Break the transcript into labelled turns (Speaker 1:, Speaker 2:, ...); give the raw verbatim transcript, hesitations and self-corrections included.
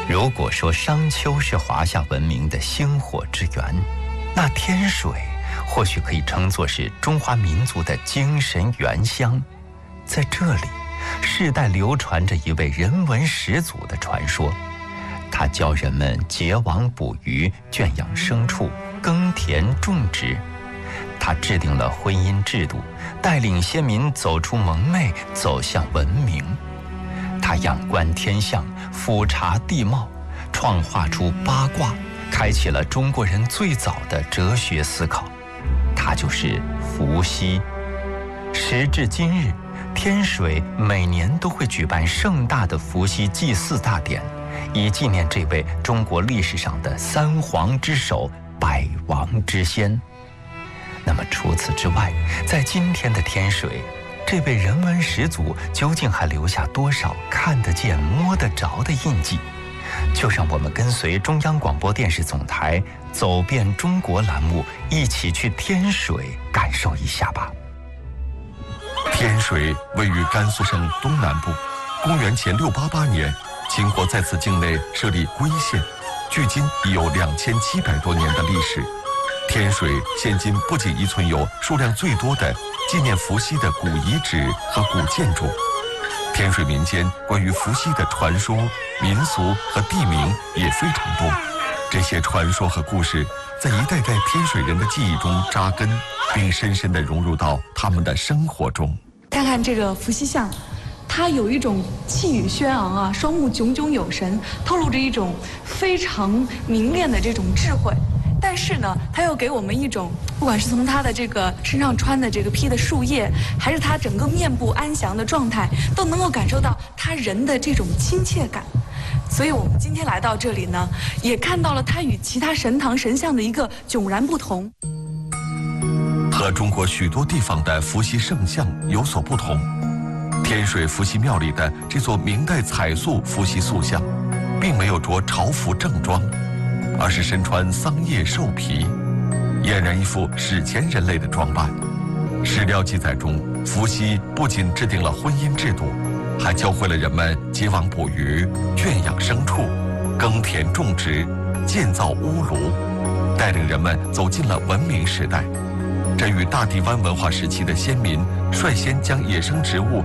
Speaker 1: 如果说商丘是华夏文明的星火之源，那天水或许可以称作是中华民族的精神原乡。在这里，世代流传着一位人文始祖的传说，他教人们结网捕鱼、圈养牲畜、耕田种植。他制定了婚姻制度，带领先民走出蒙昧，走向文明。他仰观天象，俯察地貌，创化出八卦，开启了中国人最早的哲学思考。他就是伏羲。时至今日，天水每年都会举办盛大的伏羲祭祀大典，以纪念这位中国历史上的三皇之首、百王之先。那么除此之外，在今天的天水，这位人文始祖究竟还留下多少看得见、摸得着的印记？就让我们跟随中央广播电视总台走遍中国栏目，一起去天水感受一下吧。
Speaker 2: 天水位于甘肃省东南部，公元前六八八年，秦国在此境内设立归县，距今已有两千七百多年的历史。天水现今不仅遗存有数量最多的纪念伏羲的古遗址和古建筑，天水民间关于伏羲的传说、民俗和地名也非常多。这些传说和故事在一代代天水人的记忆中扎根，并深深地融入到他们的生活中。
Speaker 3: 看看这个伏羲像，它有一种气宇轩昂啊，双目炯炯有神，透露着一种非常凝练的这种智慧。但是呢，它又给我们一种，不管是从它的这个身上穿的这个披的树叶，还是它整个面部安详的状态，都能够感受到它人的这种亲切感。所以我们今天来到这里呢，也看到了它与其他神堂神像的一个迥然不同。
Speaker 2: 和中国许多地方的伏羲圣像有所不同，天水伏羲庙里的这座明代彩塑伏羲塑像，并没有着朝服正装，而是身穿桑叶兽皮，俨然一副史前人类的装扮。史料记载中，伏羲不仅制定了婚姻制度，还教会了人们结网捕鱼、圈养牲畜、耕田种植、建造屋炉，带领人们走进了文明时代。这与大地湾文化时期的先民率先将野生植物